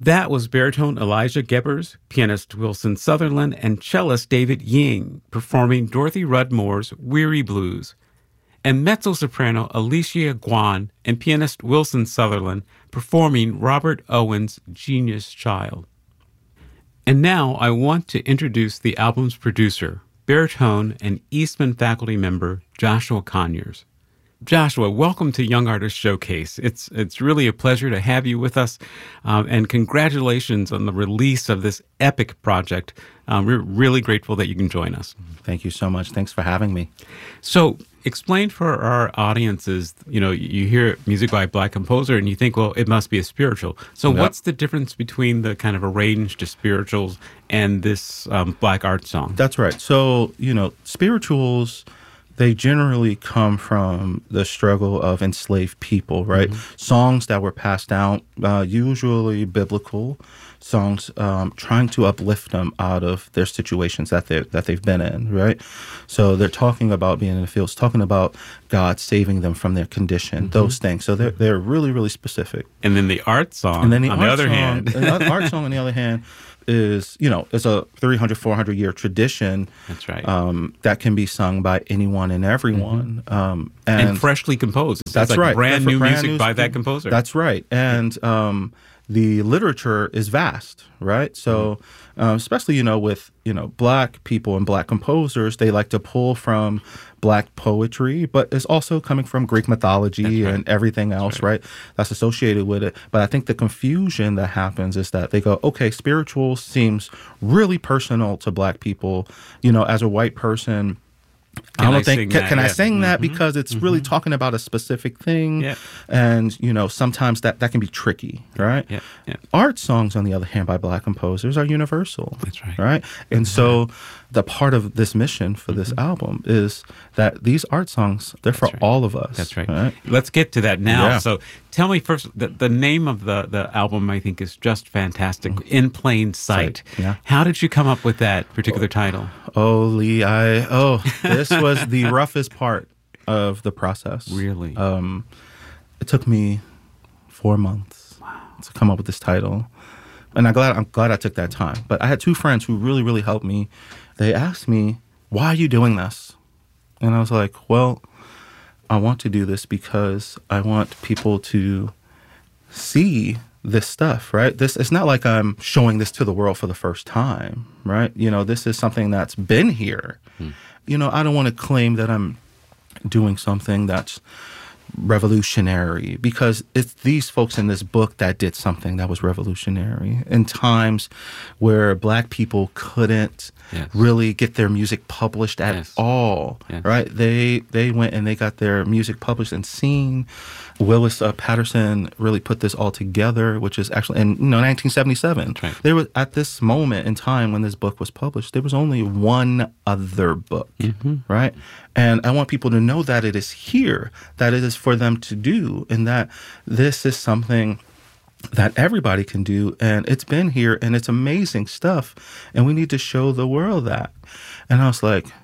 That was baritone Elijah Gebbers, pianist Wilson Sutherland, and cellist David Ying performing Dorothy Rudd Moore's Weary Blues, and mezzo-soprano Alicia Guan and pianist Wilson Sutherland performing Robert Owen's Genius Child. And now I want to introduce the album's producer, baritone and Eastman faculty member Joshua Conyers. Joshua, welcome to Young Artist Showcase. It's really a pleasure to have you with us, and congratulations on the release of this epic project. We're really grateful that you can join us. Thank you so much. Thanks for having me. So, explain for our audiences, you hear music by a Black composer and you think, well, it must be a spiritual. So what's the difference between the kind of arranged spirituals and this Black art song? That's right. So, spirituals, they generally come from the struggle of enslaved people, right? Mm-hmm. Songs that were passed down, usually biblical songs, trying to uplift them out of their situations that they've been in, right? So they're talking about being in the fields, talking about God saving them from their condition, those things. So they're really, really specific. And then the art song, on the other hand, the art song, on the other hand, is, it's a 300, 400-year tradition. That's right. That can be sung by anyone and everyone. And freshly composed. That's like right. Brand new music by that composer. That's right. And the literature is vast, right? So especially, with, Black people and Black composers, they like to pull from Black poetry, but it's also coming from Greek mythology and everything else, right? That's associated with it. But I think the confusion that happens is that they go, okay, spiritual seems really personal to Black people. As a white person, can I sing that because it's really talking about a specific thing? Yeah. And, sometimes that can be tricky, right? Yeah. Yeah. Art songs, on the other hand, by Black composers are universal. That's right. Right? And so the part of this mission for this album is that these art songs, they're for all of us. That's right. Let's get to that now. Yeah. So tell me first, the name of the album, I think, is just fantastic. In Plain Sight. Yeah. How did you come up with that particular title? Oh, Lee, this was the roughest part of the process. Really? It took me 4 months to come up with this title. And I'm glad I took that time. But I had two friends who really, really helped me. They asked me, why are you doing this? And I was like, well, I want to do this because I want people to see this stuff, right? It's not like I'm showing this to the world for the first time, right? This is something that's been here. I don't want to claim that I'm doing something that's revolutionary, because it's these folks in this book that did something that was revolutionary in times where Black people couldn't really get their music published at all, right? They went and they got their music published and seen. Willis Patterson really put this all together, which is actually in 1977. Right. There was, at this moment in time when this book was published, there was only one other book, right? And I want people to know that it is here, that it is for them to do, and that this is something that everybody can do, and it's been here, and it's amazing stuff, and we need to show the world that. And I was like,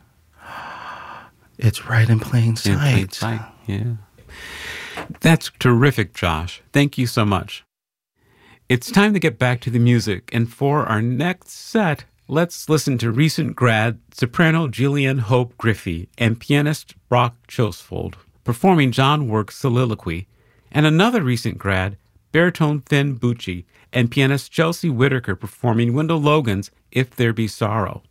it's right in plain sight. In plain sight, yeah. That's terrific, Josh. Thank you so much. It's time to get back to the music, and for our next set, let's listen to recent grad soprano Jillian Hope Griffey and pianist Brock Chosfold performing John Work's Soliloquy, and another recent grad, baritone Finn Bucci, and pianist Chelsea Whitaker performing Wendell Logan's If There Be Sorrow.